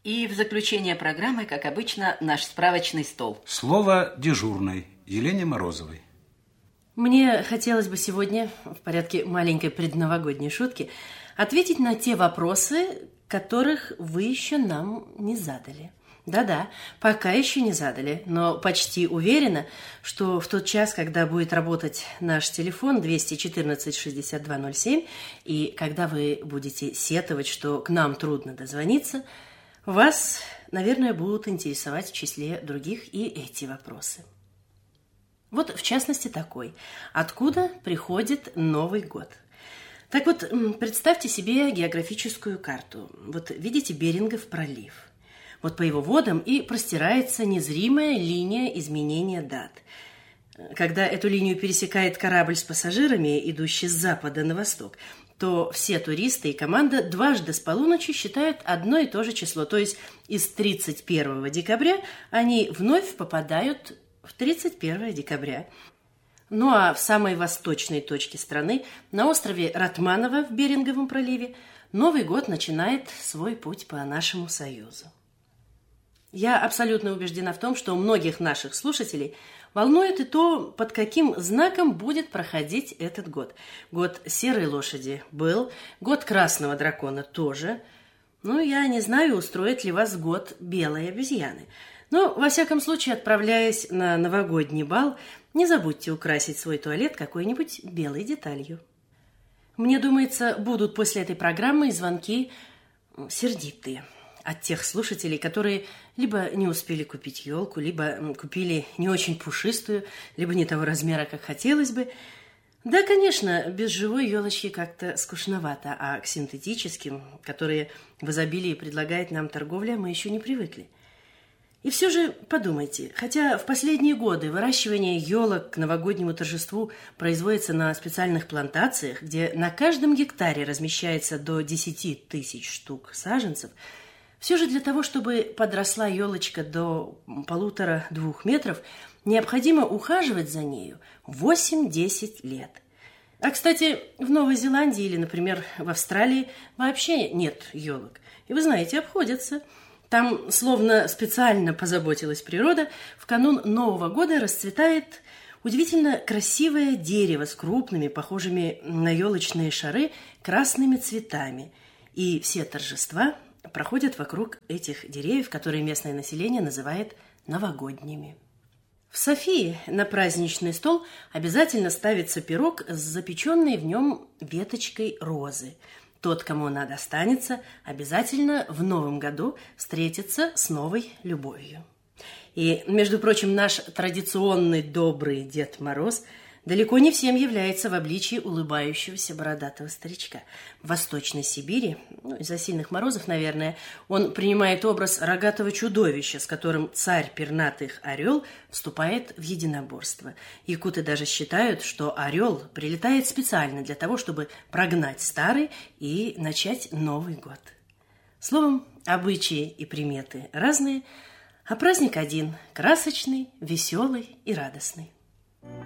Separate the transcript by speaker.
Speaker 1: И в заключение программы, как обычно, наш справочный стол.
Speaker 2: Слово дежурной Елене Морозовой.
Speaker 3: Мне хотелось бы сегодня, в порядке маленькой предновогодней шутки, ответить на те вопросы, которых вы еще нам не задали. Да-да, пока еще не задали, но почти уверена, что в тот час, когда будет работать наш телефон 214-6207, и когда вы будете сетовать, что к нам трудно дозвониться, вас, наверное, будут интересовать в числе других и эти вопросы. Вот, в частности, такой. Откуда приходит Новый год? Так вот, представьте себе географическую карту. Вот видите Берингов пролив. Вот по его водам и простирается незримая линия изменения дат. Когда эту линию пересекает корабль с пассажирами, идущий с запада на восток, то все туристы и команда дважды с полуночи считают одно и то же число. То есть из 31 декабря они вновь попадают в 31 декабря. Ну а в самой восточной точке страны, на острове Ратманово в Беринговом проливе, Новый год начинает свой путь по нашему Союзу. Я абсолютно убеждена в том, что многих наших слушателей волнует и то, под каким знаком будет проходить этот год. Год серой лошади был, год красного дракона тоже. Ну, я не знаю, устроит ли вас год белой обезьяны. Но, во всяком случае, отправляясь на новогодний бал, не забудьте украсить свой туалет какой-нибудь белой деталью. Мне думается, будут после этой программы звонки сердитые от тех слушателей, которые либо не успели купить елку, либо купили не очень пушистую, либо не того размера, как хотелось бы. Да, конечно, без живой елочки как-то скучновато, а к синтетическим, которые в изобилии предлагает нам торговля, мы еще не привыкли. И все же подумайте, хотя в последние годы выращивание елок к новогоднему торжеству производится на специальных плантациях, где на каждом гектаре размещается до 10 тысяч штук саженцев, все же для того, чтобы подросла елочка до 1,5-2 метров, необходимо ухаживать за нею 8-10 лет. А, кстати, в Новой Зеландии или, например, в Австралии вообще нет елок. И вы знаете, обходятся. Там, словно специально позаботилась природа, в канун Нового года расцветает удивительно красивое дерево с крупными, похожими на елочные шары, красными цветами. И все торжества проходят вокруг этих деревьев, которые местное население называет новогодними. В Софии на праздничный стол обязательно ставится пирог с запеченной в нем веточкой розы. Тот, кому она достанется, обязательно в новом году встретится с новой любовью. И, между прочим, наш традиционный добрый Дед Мороз далеко не всем является в обличии улыбающегося бородатого старичка. В Восточной Сибири, из-за сильных морозов, наверное, он принимает образ рогатого чудовища, с которым царь пернатых орел вступает в единоборство. Якуты даже считают, что орел прилетает специально для того, чтобы прогнать старый и начать Новый год. Словом, обычаи и приметы разные, а праздник один – красочный, веселый и радостный.